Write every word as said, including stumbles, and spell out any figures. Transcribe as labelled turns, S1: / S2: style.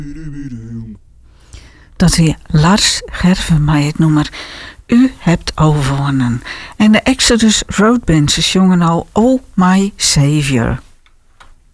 S1: Dat is Lars Gerven met het nummer U hebt overwonnen. En de Exodus Road Band ze zongen al Oh My Savior.